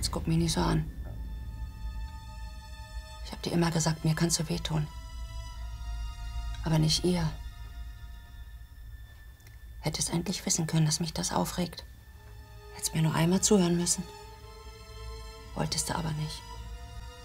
Jetzt guck mich nicht so an. Ich hab dir immer gesagt, mir kannst du wehtun. Aber nicht ihr. Hättest endlich wissen können, dass mich das aufregt. Hättest mir nur einmal zuhören müssen. Wolltest du aber nicht.